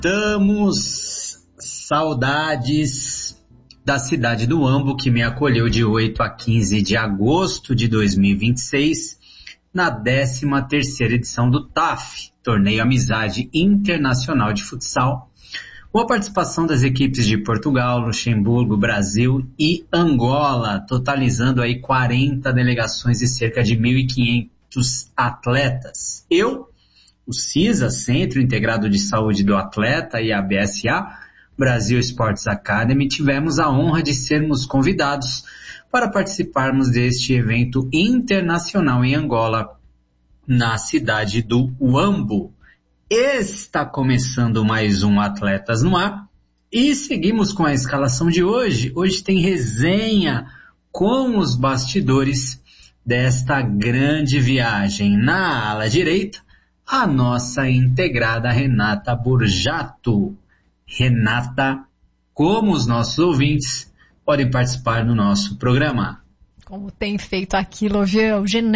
Voltamos, saudades da cidade do Uambo, que me acolheu de 8 a 15 de agosto de 2026, na 13ª edição do TAF, Torneio Amizade Internacional de Futsal, com a participação das equipes de Portugal, Luxemburgo, Brasil e Angola, totalizando aí 40 delegações e cerca de 1.500 atletas. O CISA, Centro Integrado de Saúde do Atleta, e a BSA, Brasil Sports Academy, tivemos a honra de sermos convidados para participarmos deste evento internacional em Angola, na cidade do Uambo. Está começando mais um Atletas no Ar e seguimos com a escalação de hoje. Hoje tem resenha com os bastidores desta grande viagem. Na ala direita, a nossa integrada Renata Borjato. Renata, como os nossos ouvintes podem participar do nosso programa? Como tem feito aquilo, viu?